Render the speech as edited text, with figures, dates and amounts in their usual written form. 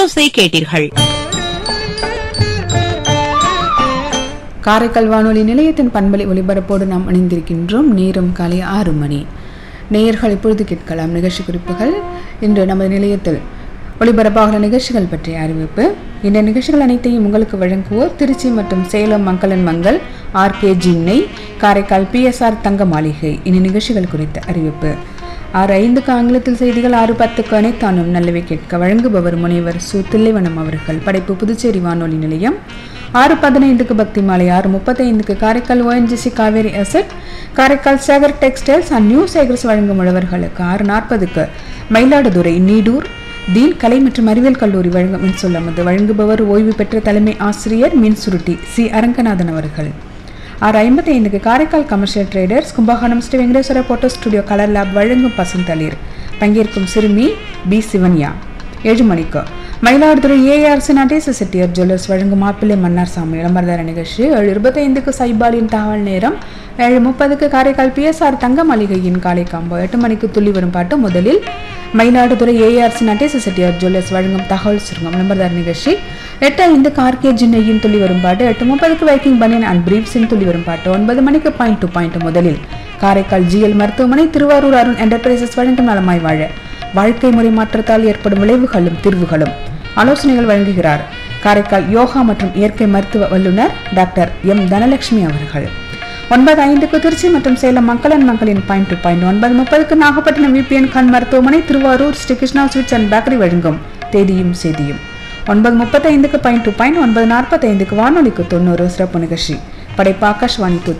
அரங்கோசை கேட்டீர்கள். காரைக்கால் வானொலி நிலையத்தின் பண்பலை ஒலிபரப்போடு நாம் இணைந்திருக்கின்றோம். நேரம் காலை 6 மணி. நேயர்கள் இப்பொழுது கேட்கலாம் நிகழ்ச்சி குறிப்புகள். இன்று நமது நிலையத்தில் ஒளிபரப்பாக நிகழ்ச்சிகள் பற்றிய அறிவிப்பு. இந்த நிகழ்ச்சிகள் அனைத்தையும் உங்களுக்கு வழங்குவோர் திருச்சி மற்றும் சேலம் மக்களன் மங்கள், RK ஜின்னை, காரைக்கால் PSR தங்க மாளிகை. இந்த நிகழ்ச்சிகள் குறித்த அறிவிப்பு. 6:05 ஆங்கிலத்தில் செய்திகள், 6:10 அனைத்தானும் நல்லவை கேட்க வழங்குபவர் முனைவர் சு. தில்லைவனம் அவர்கள். படைப்பு புதுச்சேரி வானொலி நிலையம். 6:15 பக்தி மாலை, 6:35 Karaikal ONGC Kaveri asset, Karaikal Sekar textiles and new Sekar's வழங்கும் உழவர்களுக்கு. 6:40 மயிலாடுதுறை நீடூர் தீன் கலை மற்றும் அறிவியல் கல்லூரி வழங்கும் மின்சொல்லமது. வழங்குபவர் ஓய்வு பெற்ற தலைமை ஆசிரியர் மின்சுருட்டி சி. அரங்கநாதன் அவர்கள். 6:55 Karaikal commercial traders Kumbakonam Sri Venkateswara photo studio colour lab வழங்கும் பசுந்தளிர். பங்கேற்கும் சிறுமி பி. சிவன்யா. 7 மணிக்கு மயிலாடுதுறை ARC நடேச செட்டியார் ஜுவல்லர்ஸ் வழங்கும் மாப்பிள்ளை மன்னார் சாமி விளம்பரதார நிகழ்ச்சி. 7:25 சைபாலின் தகவல் நேரம். 7:30 காரைக்கால் PSR தங்க மாளிகையின் காலை காம்போ. 8 மணிக்கு துள்ளி வரும் பாட்டு. முதலில் மயிலாடுதுறை ARC நடேச செட்டியார் ஜுவல்லர்ஸ் வழங்கும் தகவல் சுருங்கம் விளம்பரதார நிகழ்ச்சி. 8:05 RK ஜின்னையின் துள்ளி வரும் பாட்டு. 8:30 வைக்கிங் பனியன் அண்ட் பிரீவ்ஸின் துள்ளி வரும் பாட்டு. 9 மணிக்கு பாயிண்ட் டு பாயிண்ட். முதலில் காரைக்கால் GL மருத்துவமனை திருவாரூர் அருண் என்டர்பிரைசஸ் வழங்கும் நலமாய் வாழ, வாழ்க்கை முறை மாற்றத்தால் ஏற்படும் விளைவுகளும் தீர்வுகளும் ஆலோசனைகள் வழங்குகிறார் காரைக்கால் யோகா மற்றும் இயற்கை மருத்துவ வல்லுநர் டாக்டர் M. தனலட்சுமி அவர்கள். 9:05 திருச்சி மற்றும் சேலம் மக்களன் மங்களின் point to point. 9:30 Nagapattinam VPN கண் மருத்துவமனை Thiruvarur Sri Krishna sweets and bakery வழங்கும் தேதியும் செய்தியும். 9:35 பாயிண்ட் டு பாயிண்ட். 9:45 வானொலிக்கு 90 சிறப்பு நிகழ்ச்சி. படைப்பு ஆகாஷ்வாணி